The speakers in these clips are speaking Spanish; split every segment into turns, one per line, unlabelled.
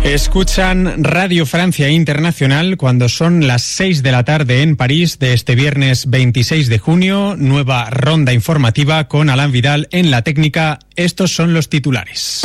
Escuchan Radio Francia Internacional cuando son las 6 de la tarde en París de este viernes 26 de junio. Nueva ronda informativa con Alain Vidal en la técnica. Estos son los titulares.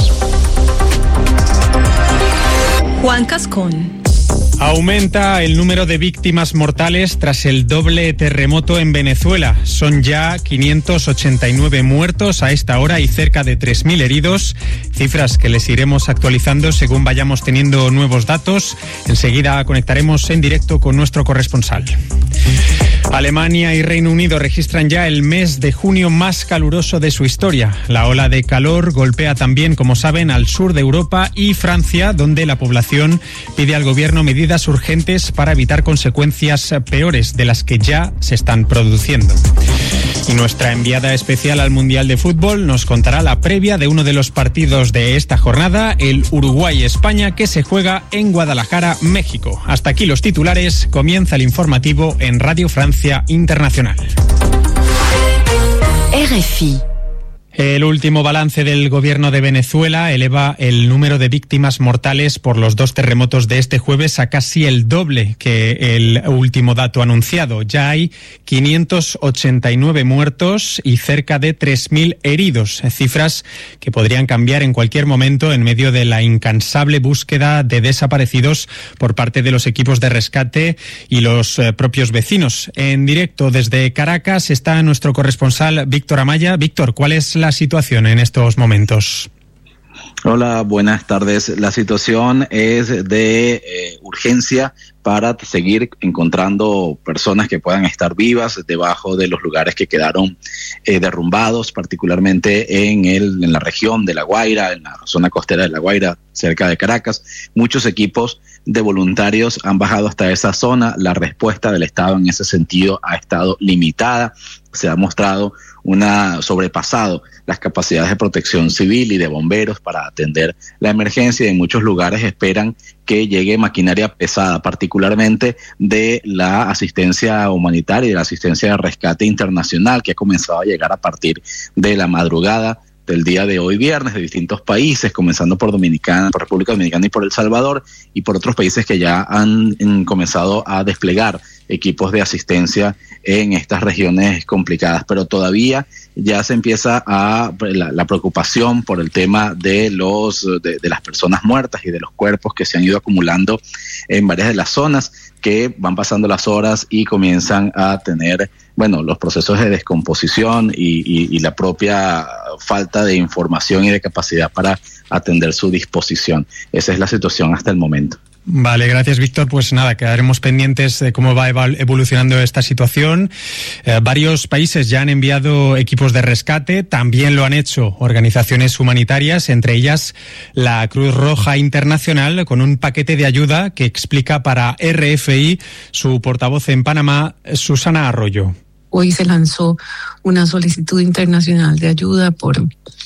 Juan Cascón.
Aumenta el número de víctimas mortales tras el doble terremoto en Venezuela. Son ya 589 muertos a esta hora y cerca de 3.000 heridos. Cifras que les iremos actualizando según vayamos teniendo nuevos datos. Enseguida conectaremos en directo con nuestro corresponsal. Alemania y Reino Unido registran ya el mes de junio más caluroso de su historia. La ola de calor golpea también, como saben, al sur de Europa y Francia, donde la población pide al gobierno medidas urgentes para evitar consecuencias peores de las que ya se están produciendo. Y nuestra enviada especial al Mundial de Fútbol nos contará la previa de uno de los partidos de esta jornada, el Uruguay-España, que se juega en Guadalajara, México. Hasta aquí los titulares. Comienza el informativo en Radio Francia Internacional.
RFI.
El último balance del gobierno de Venezuela eleva el número de víctimas mortales por los dos terremotos de este jueves a casi el doble que el último dato anunciado. Ya hay 589 muertos y cerca de 3.000 heridos, cifras que podrían cambiar en cualquier momento en medio de la incansable búsqueda de desaparecidos por parte de los equipos de rescate y los propios vecinos. En directo desde Caracas está nuestro corresponsal Víctor Amaya. Víctor, ¿cuál es la situación en estos momentos?
Hola, buenas tardes. La situación es de urgencia para seguir encontrando personas que puedan estar vivas debajo de los lugares que quedaron derrumbados, particularmente en la región de La Guaira, en la zona costera de La Guaira, cerca de Caracas. Muchos equipos de voluntarios han bajado hasta esa zona. La respuesta del Estado en ese sentido ha estado limitada. Se ha mostrado sobrepasado las capacidades de protección civil y de bomberos para atender la emergencia, y en muchos lugares esperan que llegue maquinaria pesada, particularmente de la asistencia humanitaria y de la asistencia de rescate internacional, que ha comenzado a llegar a partir de la madrugada del día de hoy viernes, de distintos países, comenzando por República Dominicana y por El Salvador, y por otros países que ya han comenzado a desplegar equipos de asistencia en estas regiones complicadas. Pero todavía ya se empieza la preocupación por el tema de las personas muertas y de los cuerpos que se han ido acumulando en varias de las zonas, que van pasando las horas y comienzan a tener los procesos de descomposición y la propia falta de información y de capacidad para atender su disposición. Esa es la situación hasta el momento.
Vale, gracias, Víctor. Pues nada, quedaremos pendientes de cómo va evolucionando esta situación. Varios países ya han enviado equipos de rescate, también lo han hecho organizaciones humanitarias, entre ellas la Cruz Roja Internacional, con un paquete de ayuda que explica para RFI su portavoz en Panamá, Susana Arroyo.
Hoy se lanzó una solicitud internacional de ayuda por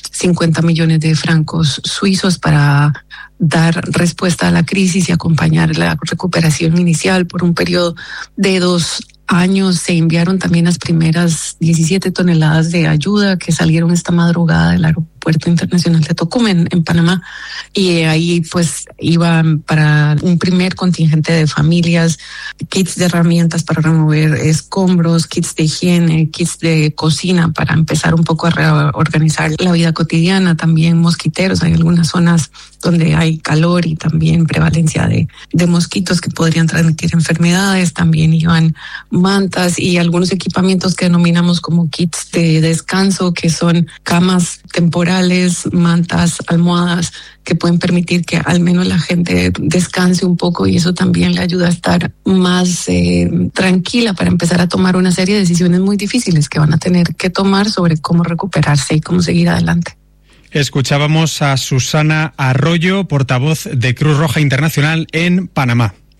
50 millones de francos suizos para dar respuesta a la crisis y acompañar la recuperación inicial por un periodo de 2 años. Se enviaron también las primeras 17 toneladas de ayuda que salieron esta madrugada del Aeropuerto Internacional de Tocumen en Panamá, y ahí pues iban para un primer contingente de familias, kits de herramientas para remover escombros, kits de higiene, kits de cocina para empezar un poco a reorganizar la vida cotidiana, también mosquiteros. Hay algunas zonas donde hay calor y también prevalencia de mosquitos que podrían transmitir enfermedades. También iban mantas y algunos equipamientos que denominamos como kits de descanso, que son camas temporales, mantas, almohadas, que pueden permitir que al menos la gente descanse un poco, y eso también le ayuda a estar más tranquila para empezar a tomar una serie de decisiones muy difíciles que van a tener que tomar sobre cómo recuperarse y cómo seguir adelante.
Escuchábamos a Susana Arroyo, portavoz de Cruz Roja Internacional en Panamá.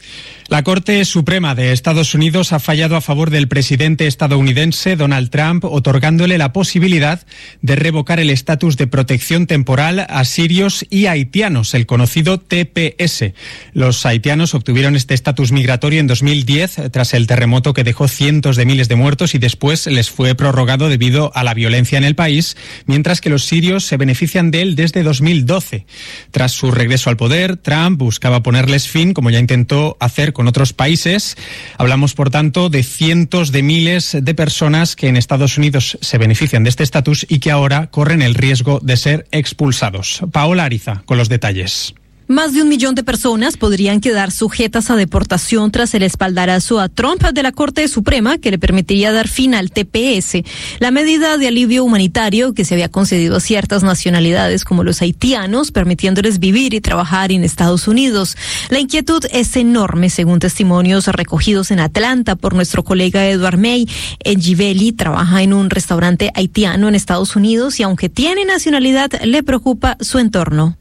La Corte Suprema de Estados Unidos ha fallado a favor del presidente estadounidense Donald Trump, otorgándole la posibilidad de revocar el estatus de protección temporal a sirios y haitianos, el conocido TPS. Los haitianos obtuvieron este estatus migratorio en 2010 tras el terremoto que dejó cientos de miles de muertos y después les fue prorrogado debido a la violencia en el país, mientras que los sirios se benefician de él desde 2012. Tras su regreso al poder, Trump buscaba ponerles fin, como ya intentó hacer con otros países. Hablamos, por tanto, de cientos de miles de personas que en Estados Unidos se benefician de este estatus y que ahora corren el riesgo de ser expulsados. Paola Ariza, con los detalles.
Más de 1 millón de personas podrían quedar sujetas a deportación tras el espaldarazo a Trump de la Corte Suprema que le permitiría dar fin al TPS, la medida de alivio humanitario que se había concedido a ciertas nacionalidades como los haitianos, permitiéndoles vivir y trabajar en Estados Unidos. La inquietud es enorme, según testimonios recogidos en Atlanta por nuestro colega Edward May. Edgiveli trabaja en un restaurante haitiano en Estados Unidos y aunque tiene nacionalidad, le preocupa su entorno.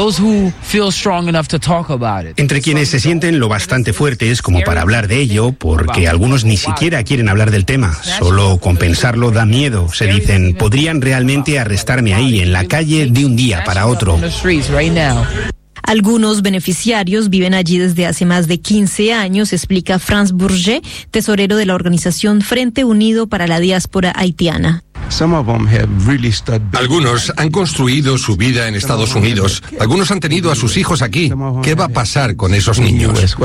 Entre quienes se sienten lo bastante fuertes como para hablar de ello, porque algunos ni siquiera quieren hablar del tema. Solo con pensarlo da miedo. Se dicen, podrían realmente arrestarme ahí, en la calle, de un día para otro.
Algunos beneficiarios viven allí desde hace más de 15 años, explica Franz Bourget, tesorero de la organización Frente Unido para la Diáspora Haitiana.
Algunos han construido su vida en Estados Unidos. Algunos han tenido a sus hijos aquí. ¿Qué va a pasar con esos niños?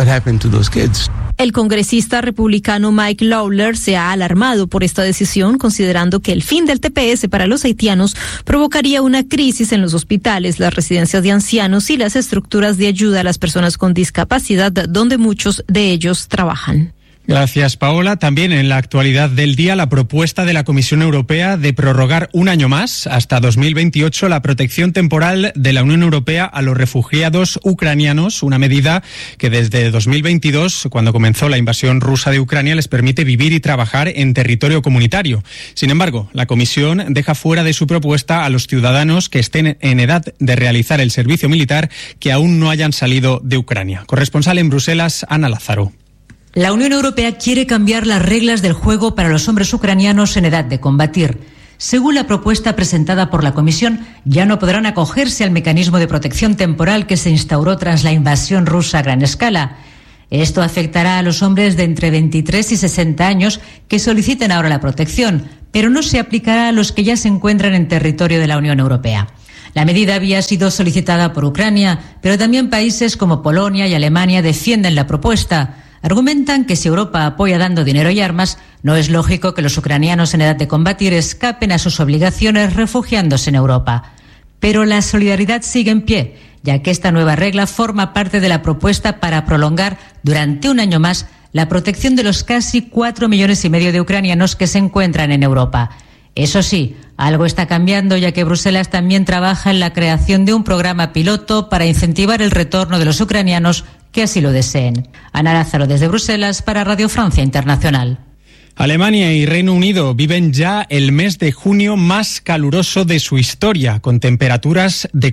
El congresista republicano Mike Lawler se ha alarmado por esta decisión, considerando que el fin del TPS para los haitianos provocaría una crisis en los hospitales, las residencias de ancianos y las estructuras de ayuda a las personas con discapacidad, donde muchos de ellos trabajan.
Gracias, Paola. También en la actualidad del día, la propuesta de la Comisión Europea de prorrogar un año más, hasta 2028, la protección temporal de la Unión Europea a los refugiados ucranianos, una medida que desde 2022, cuando comenzó la invasión rusa de Ucrania, les permite vivir y trabajar en territorio comunitario. Sin embargo, la Comisión deja fuera de su propuesta a los ciudadanos que estén en edad de realizar el servicio militar que aún no hayan salido de Ucrania. Corresponsal en Bruselas, Ana Lázaro.
La Unión Europea quiere cambiar las reglas del juego para los hombres ucranianos en edad de combatir. Según la propuesta presentada por la Comisión, ya no podrán acogerse al mecanismo de protección temporal que se instauró tras la invasión rusa a gran escala. Esto afectará a los hombres de entre 23 y 60 años que soliciten ahora la protección, pero no se aplicará a los que ya se encuentran en territorio de la Unión Europea. La medida había sido solicitada por Ucrania, pero también países como Polonia y Alemania defienden la propuesta. Argumentan que si Europa apoya dando dinero y armas, no es lógico que los ucranianos en edad de combatir escapen a sus obligaciones refugiándose en Europa. Pero la solidaridad sigue en pie, ya que esta nueva regla forma parte de la propuesta para prolongar durante un año más la protección de los casi 4,5 millones de ucranianos que se encuentran en Europa. Eso sí, algo está cambiando, ya que Bruselas también trabaja en la creación de un programa piloto para incentivar el retorno de los ucranianos que así lo deseen. Ana Lázaro desde Bruselas para Radio Francia Internacional.
Alemania y Reino Unido viven ya el mes de junio más caluroso de su historia, con temperaturas de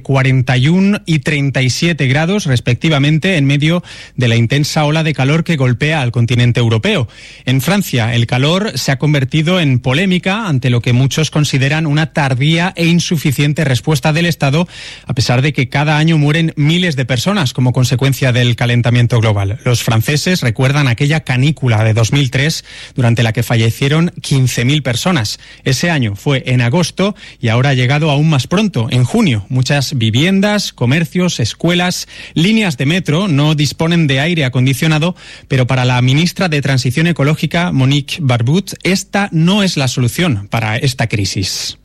41 y 37 grados respectivamente en medio de la intensa ola de calor que golpea al continente europeo. En Francia, el calor se ha convertido en polémica ante lo que muchos consideran una tardía e insuficiente respuesta del Estado, a pesar de que cada año mueren miles de personas como consecuencia del calentamiento global. Los franceses recuerdan aquella canícula de 2003 durante la que fallecieron 15.000 personas. Ese año fue en agosto y ahora ha llegado aún más pronto, en junio. Muchas viviendas, comercios, escuelas, líneas de metro no disponen de aire acondicionado, pero para la ministra de Transición Ecológica, Monique Barbude, esta no es la solución para esta crisis.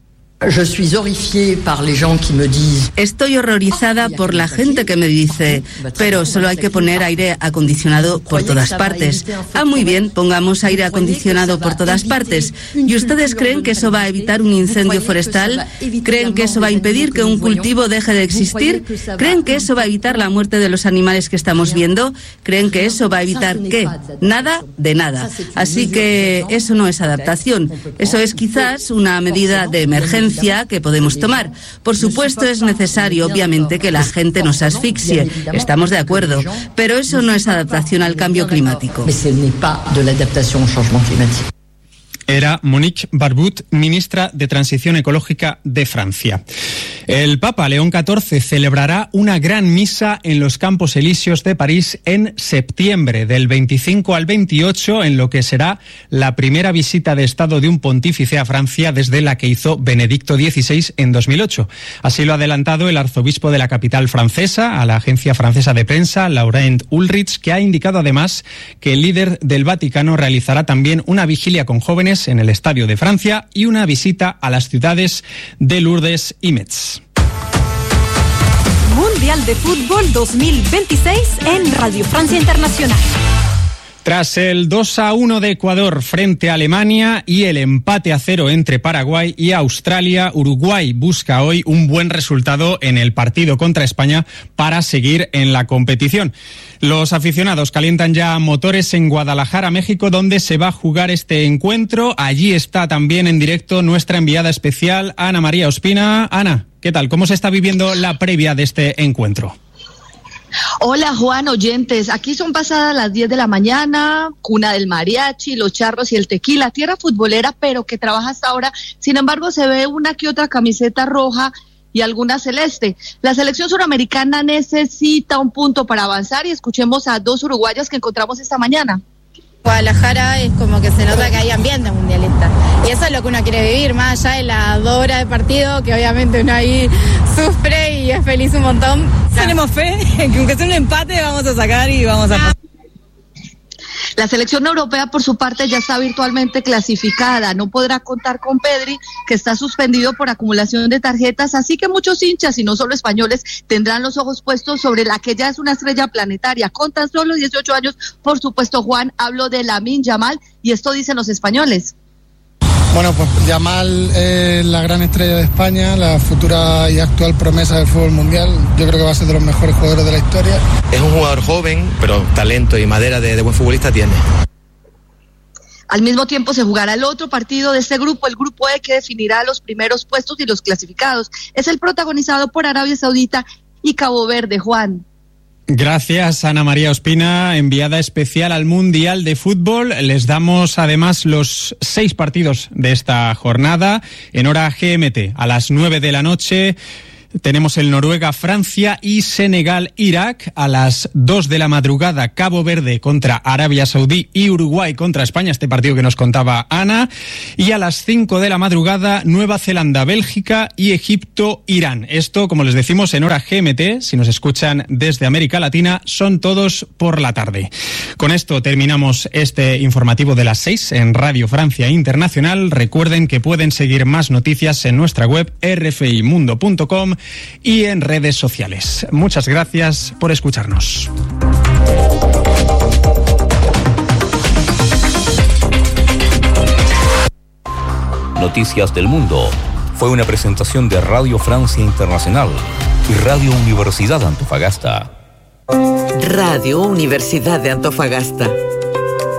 Estoy horrorizada por la gente que me dice, pero solo hay que poner aire acondicionado por todas partes. Ah, muy bien, pongamos aire acondicionado por todas partes. ¿Y ustedes creen que eso va a evitar un incendio forestal? ¿Creen que eso va a impedir que un cultivo deje de existir? ¿Creen que eso va a evitar la muerte de los animales que estamos viendo? ¿Creen que eso va a evitar qué? Nada de nada. Así que eso no es adaptación. Eso es quizás una medida de emergencia conciencia que podemos tomar. Por supuesto, es necesario, obviamente, que la gente no se asfixie. Estamos de acuerdo, pero eso no es adaptación al cambio climático.
Era Monique Barbude, ministra de Transición Ecológica de Francia. El Papa León XIV celebrará una gran misa en los Campos Elíseos de París en septiembre, del 25 al 28, en lo que será la primera visita de Estado de un pontífice a Francia desde la que hizo Benedicto XVI en 2008. Así lo ha adelantado el arzobispo de la capital francesa a la agencia francesa de prensa, Laurent Ulrich, que ha indicado además que el líder del Vaticano realizará también una vigilia con jóvenes en el Estadio de Francia y una visita a las ciudades de Lourdes y Metz.
Mundial de Fútbol 2026 en Radio Francia Internacional.
Tras el 2-1 de Ecuador frente a Alemania y el empate a 0 entre Paraguay y Australia, Uruguay busca hoy un buen resultado en el partido contra España para seguir en la competición. Los aficionados calientan ya motores en Guadalajara, México, donde se va a jugar este encuentro. Allí está también en directo nuestra enviada especial, Ana María Ospina. Ana, ¿qué tal? ¿Cómo se está viviendo la previa de este encuentro?
Hola Juan, oyentes, aquí son pasadas las 10 de la mañana, cuna del mariachi, los charros y el tequila, tierra futbolera pero que trabaja hasta ahora, sin embargo se ve una que otra camiseta roja y alguna celeste. La selección suramericana necesita un punto para avanzar y escuchemos a dos uruguayas que encontramos esta mañana.
Guadalajara es como que se nota que hay ambiente mundialista y eso es lo que uno quiere vivir, más allá de las 2 horas de partido que obviamente uno ahí sufre y es feliz un montón.
Tenemos fe que aunque sea un empate vamos a sacar y vamos a pasar.
La selección europea, por su parte, ya está virtualmente clasificada. No podrá contar con Pedri, que está suspendido por acumulación de tarjetas. Así que muchos hinchas, y no solo españoles, tendrán los ojos puestos sobre la que ya es una estrella planetaria. Con tan solo 18 años, por supuesto, Juan, hablo de Lamine Yamal, y esto dicen los españoles.
Bueno, pues Yamal es la gran estrella de España, la futura y actual promesa del fútbol mundial. Yo creo que va a ser de los mejores jugadores de la historia.
Es un jugador joven, pero talento y madera de buen futbolista tiene.
Al mismo tiempo se jugará el otro partido de este grupo, el grupo E, que definirá los primeros puestos y los clasificados. Es el protagonizado por Arabia Saudita y Cabo Verde, Juan.
Gracias, Ana María Ospina, enviada especial al Mundial de Fútbol. Les damos además los 6 partidos de esta jornada en hora GMT. A las 9 de la noche tenemos el Noruega-Francia y Senegal-Irak. A las 2 de la madrugada, Cabo Verde contra Arabia Saudí y Uruguay contra España, este partido que nos contaba Ana. Y a las 5 de la madrugada, Nueva Zelanda-Bélgica y Egipto-Irán. Esto, como les decimos, en hora GMT. Si nos escuchan desde América Latina, son todos por la tarde. Con esto terminamos este informativo de las 6 en Radio Francia Internacional. Recuerden que pueden seguir más noticias en nuestra web rfimundo.com y en redes sociales. Muchas gracias por escucharnos.
Noticias del Mundo fue una presentación de Radio Francia Internacional y Radio Universidad de Antofagasta.
Radio Universidad de Antofagasta.